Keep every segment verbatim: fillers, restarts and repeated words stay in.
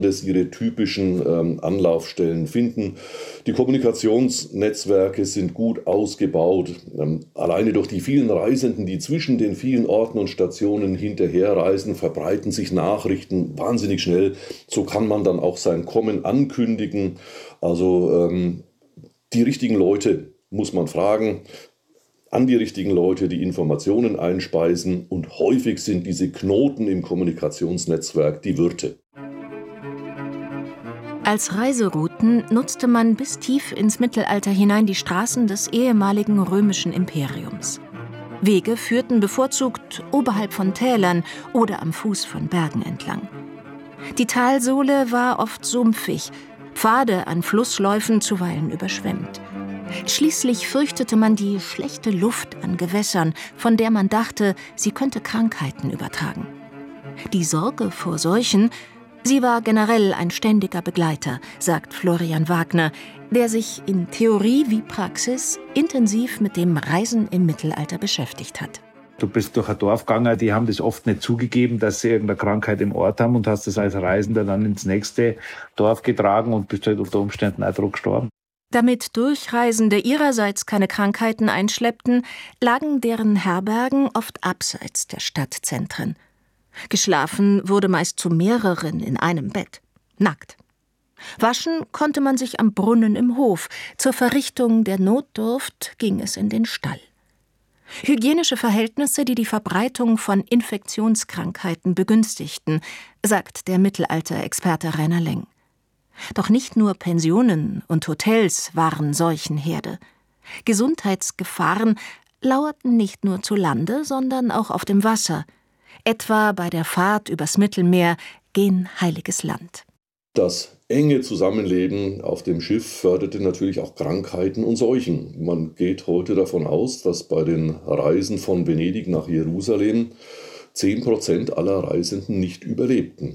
dass ihre typischen ähm, Anlaufstellen finden. Die Kommunikationsnetzwerke sind gut ausgebaut. Ähm, alleine durch die vielen Reisenden, die zwischen den vielen Orten und Stationen hinterherreisen, verbreiten sich Nachrichten wahnsinnig schnell. So kann man dann auch sein Kommen ankündigen. Also ähm, die richtigen Leute muss man fragen, an die richtigen Leute die Informationen einspeisen, und häufig sind diese Knoten im Kommunikationsnetzwerk die Wirte. Als Reiserouten nutzte man bis tief ins Mittelalter hinein die Straßen des ehemaligen römischen Imperiums. Wege führten bevorzugt oberhalb von Tälern oder am Fuß von Bergen entlang. Die Talsohle war oft sumpfig, Pfade an Flussläufen zuweilen überschwemmt. Schließlich fürchtete man die schlechte Luft an Gewässern, von der man dachte, sie könnte Krankheiten übertragen. Die Sorge vor Seuchen, sie war generell ein ständiger Begleiter, sagt Florian Wagner, der sich in Theorie wie Praxis intensiv mit dem Reisen im Mittelalter beschäftigt hat. Du bist durch ein Dorf gegangen, die haben das oft nicht zugegeben, dass sie irgendeine Krankheit im Ort haben, und hast das als Reisender dann ins nächste Dorf getragen und bist halt unter Umständen auch dran gestorben. Damit Durchreisende ihrerseits keine Krankheiten einschleppten, lagen deren Herbergen oft abseits der Stadtzentren. Geschlafen wurde meist zu mehreren in einem Bett, nackt. Waschen konnte man sich am Brunnen im Hof, zur Verrichtung der Notdurft ging es in den Stall. Hygienische Verhältnisse, die die Verbreitung von Infektionskrankheiten begünstigten, sagt der Mittelalterexperte Rainer Leng. Doch nicht nur Pensionen und Hotels waren Seuchenherde. Gesundheitsgefahren lauerten nicht nur zu Lande, sondern auch auf dem Wasser, etwa bei der Fahrt übers Mittelmeer gen Heiliges Land. Das enge Zusammenleben auf dem Schiff förderte natürlich auch Krankheiten und Seuchen. Man geht heute davon aus, dass bei den Reisen von Venedig nach Jerusalem zehn Prozent aller Reisenden nicht überlebten.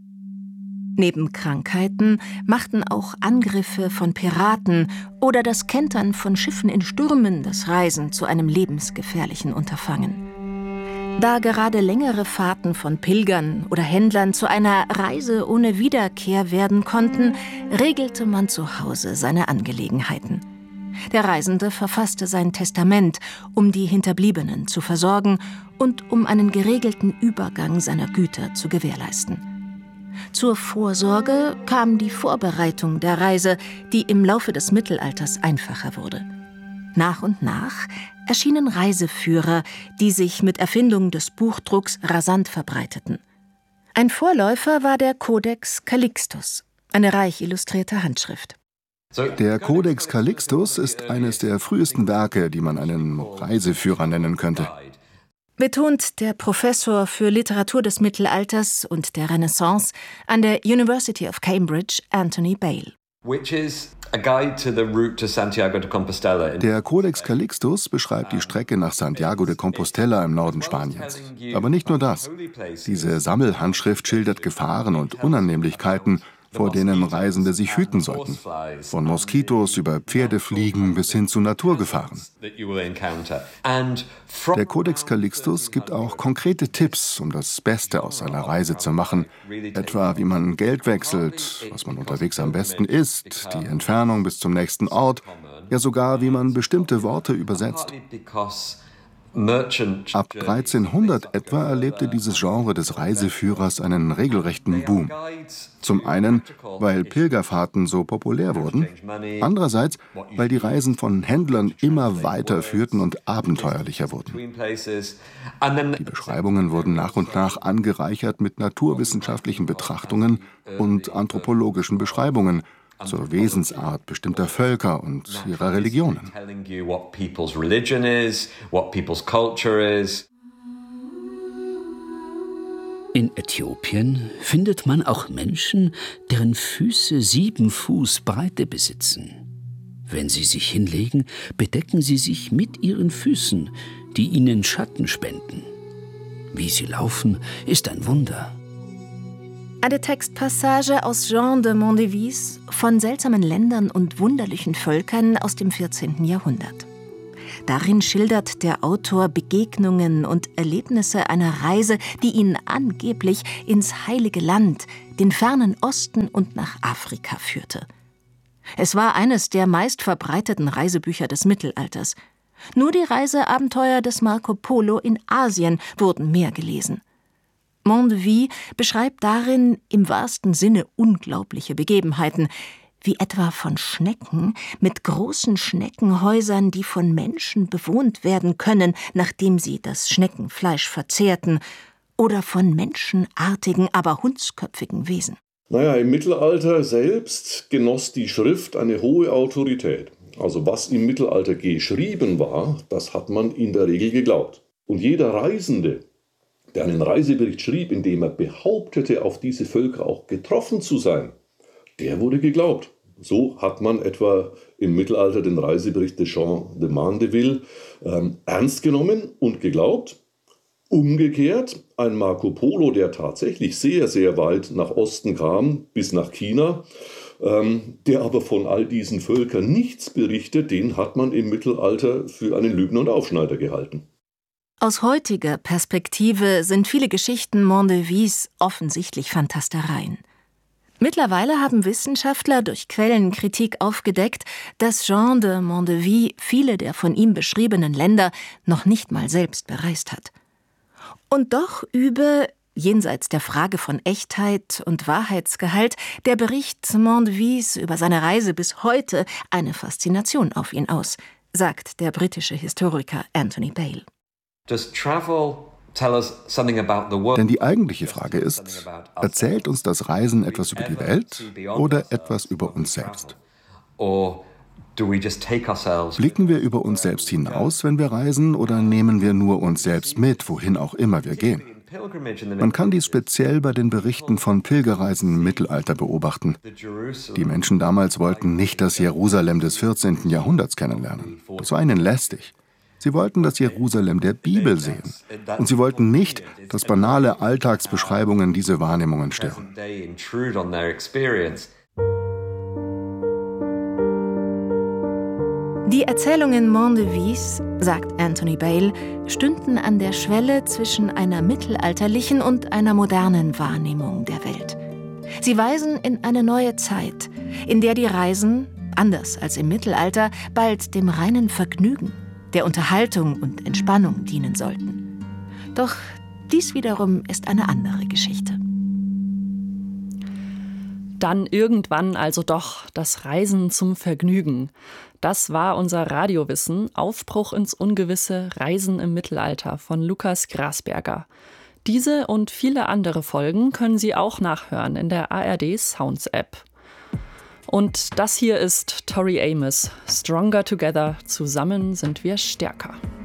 Neben Krankheiten machten auch Angriffe von Piraten oder das Kentern von Schiffen in Stürmen das Reisen zu einem lebensgefährlichen Unterfangen. Da gerade längere Fahrten von Pilgern oder Händlern zu einer Reise ohne Wiederkehr werden konnten, regelte man zu Hause seine Angelegenheiten. Der Reisende verfasste sein Testament, um die Hinterbliebenen zu versorgen und um einen geregelten Übergang seiner Güter zu gewährleisten. Zur Vorsorge kam die Vorbereitung der Reise, die im Laufe des Mittelalters einfacher wurde. Nach und nach erschienen Reiseführer, die sich mit Erfindung des Buchdrucks rasant verbreiteten. Ein Vorläufer war der Codex Calixtus, eine reich illustrierte Handschrift. Der Codex Calixtus ist eines der frühesten Werke, die man einen Reiseführer nennen könnte. Betont der Professor für Literatur des Mittelalters und der Renaissance an der University of Cambridge, Anthony Bale. Der Codex Calixtus beschreibt die Strecke nach Santiago de Compostela im Norden Spaniens. Aber nicht nur das. Diese Sammelhandschrift schildert Gefahren und Unannehmlichkeiten, vor denen Reisende sich hüten sollten. Von Moskitos über Pferdefliegen bis hin zu Naturgefahren. Der Codex Calixtus gibt auch konkrete Tipps, um das Beste aus einer Reise zu machen. Etwa, wie man Geld wechselt, was man unterwegs am besten isst, die Entfernung bis zum nächsten Ort, ja sogar, wie man bestimmte Worte übersetzt. Ab dreizehnhundert etwa erlebte dieses Genre des Reiseführers einen regelrechten Boom. Zum einen, weil Pilgerfahrten so populär wurden, andererseits, weil die Reisen von Händlern immer weiter führten und abenteuerlicher wurden. Die Beschreibungen wurden nach und nach angereichert mit naturwissenschaftlichen Betrachtungen und anthropologischen Beschreibungen zur Wesensart bestimmter Völker und ihrer Religionen. In Äthiopien findet man auch Menschen, deren Füße sieben Fuß Breite besitzen. Wenn sie sich hinlegen, bedecken sie sich mit ihren Füßen, die ihnen Schatten spenden. Wie sie laufen, ist ein Wunder. Eine Textpassage aus Jean de Mondeville von seltsamen Ländern und wunderlichen Völkern aus dem vierzehnten Jahrhundert. Darin schildert der Autor Begegnungen und Erlebnisse einer Reise, die ihn angeblich ins Heilige Land, den fernen Osten und nach Afrika führte. Es war eines der meistverbreiteten Reisebücher des Mittelalters. Nur die Reiseabenteuer des Marco Polo in Asien wurden mehr gelesen. Mandeville beschreibt darin im wahrsten Sinne unglaubliche Begebenheiten, wie etwa von Schnecken mit großen Schneckenhäusern, die von Menschen bewohnt werden können, nachdem sie das Schneckenfleisch verzehrten, oder von menschenartigen, aber hundsköpfigen Wesen. Naja, im Mittelalter selbst genoss die Schrift eine hohe Autorität. Also was im Mittelalter geschrieben war, das hat man in der Regel geglaubt. Und jeder Reisende, der einen Reisebericht schrieb, in dem er behauptete, auf diese Völker auch getroffen zu sein, der wurde geglaubt. So hat man etwa im Mittelalter den Reisebericht de Jean de Mandeville ähm, ernst genommen und geglaubt. Umgekehrt, ein Marco Polo, der tatsächlich sehr, sehr weit nach Osten kam, bis nach China, ähm, der aber von all diesen Völkern nichts berichtet, den hat man im Mittelalter für einen Lügner und Aufschneider gehalten. Aus heutiger Perspektive sind viele Geschichten Mandevilles offensichtlich Fantastereien. Mittlerweile haben Wissenschaftler durch Quellenkritik aufgedeckt, dass Jean de Mandeville viele der von ihm beschriebenen Länder noch nicht mal selbst bereist hat. Und doch übe, jenseits der Frage von Echtheit und Wahrheitsgehalt, der Bericht Mandevilles über seine Reise bis heute eine Faszination auf ihn aus, sagt der britische Historiker Anthony Bale. Does travel tell us something about the world? Denn die eigentliche Frage ist, erzählt uns das Reisen etwas über die Welt oder etwas über uns selbst? Blicken wir über uns selbst hinaus, wenn wir reisen, oder nehmen wir nur uns selbst mit, wohin auch immer wir gehen? Man kann dies speziell bei den Berichten von Pilgerreisen im Mittelalter beobachten. Die Menschen damals wollten nicht das Jerusalem des vierzehnten Jahrhunderts kennenlernen. Das war ihnen lästig. Sie wollten das Jerusalem der Bibel sehen. Und sie wollten nicht, dass banale Alltagsbeschreibungen diese Wahrnehmungen stören. Die Erzählungen Mandevilles, sagt Anthony Bale, stünden an der Schwelle zwischen einer mittelalterlichen und einer modernen Wahrnehmung der Welt. Sie weisen in eine neue Zeit, in der die Reisen, anders als im Mittelalter, bald dem reinen Vergnügen, der Unterhaltung und Entspannung dienen sollten. Doch dies wiederum ist eine andere Geschichte. Dann irgendwann also doch das Reisen zum Vergnügen. Das war unser Radiowissen, Aufbruch ins Ungewisse, Reisen im Mittelalter von Lukas Grasberger. Diese und viele andere Folgen können Sie auch nachhören in der A R D Sounds App. Und das hier ist Tori Amos, Stronger Together, zusammen sind wir stärker.